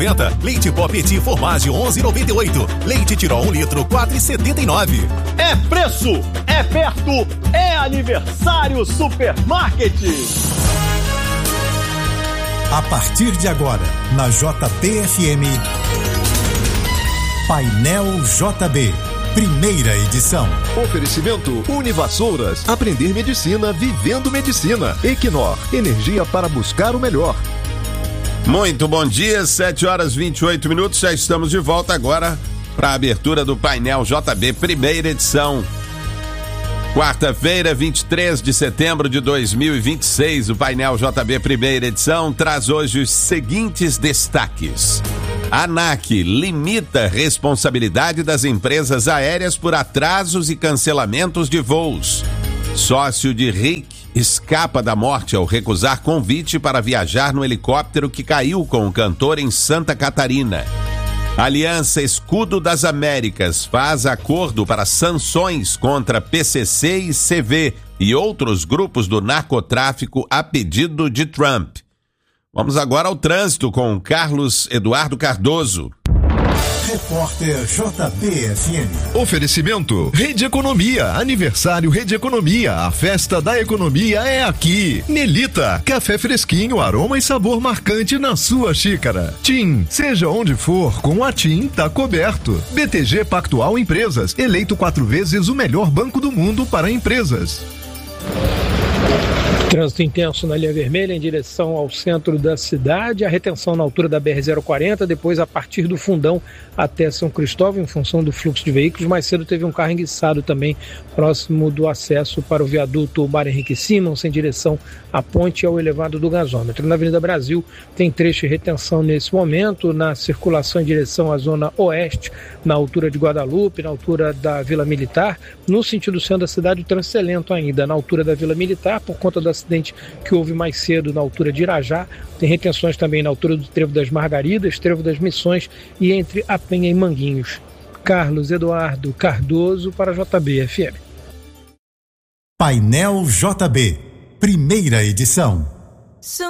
Leite Pó Petit Formagem 11,98. Leite Tirol 1 litro 4,79. É preço, é perto, é aniversário Supermarket. A partir de agora, na JBFM, Painel JB, primeira edição. Oferecimento Univassouras, aprender medicina vivendo medicina. Equinor, energia para buscar o melhor. Muito bom dia, 7h28, já estamos de volta agora para a abertura do Painel JB, primeira edição. Quarta-feira, 23 de setembro de 2026, o Painel JB, primeira edição, traz hoje os seguintes destaques. A ANAC limita a responsabilidade das empresas aéreas por atrasos e cancelamentos de voos. Sócio de Rick escapa da morte ao recusar convite para viajar no helicóptero que caiu com o cantor em Santa Catarina. Aliança Escudo das Américas faz acordo para sanções contra PCC e CV e outros grupos do narcotráfico a pedido de Trump. Vamos agora ao trânsito com Carlos Eduardo Cardoso. Repórter JBFM. Oferecimento Rede Economia, aniversário Rede Economia, a festa da economia é aqui. Nelita, café fresquinho, aroma e sabor marcante na sua xícara. TIM, seja onde for, com a TIM tá coberto. BTG Pactual Empresas, eleito 4 vezes o melhor banco do mundo para empresas. Trânsito intenso na linha vermelha em direção ao centro da cidade, a retenção na altura da BR-040, depois a partir do Fundão até São Cristóvão, em função do fluxo de veículos. Mais cedo teve um carro enguiçado também próximo do acesso para o viaduto Mário Henrique Simons, em direção à ponte e ao elevado do gasômetro. Na Avenida Brasil tem trecho de retenção nesse momento, na circulação em direção à zona oeste, na altura de Guadalupe, na altura da Vila Militar. No sentido centro da cidade, o trânsito é lento ainda, na altura da Vila Militar, por conta do acidente que houve mais cedo na altura de Irajá. Tem retenções também na altura do Trevo das Margaridas, Trevo das Missões e entre a Penha e Manguinhos. Carlos Eduardo Cardoso para a JBFM. Painel JB, primeira edição.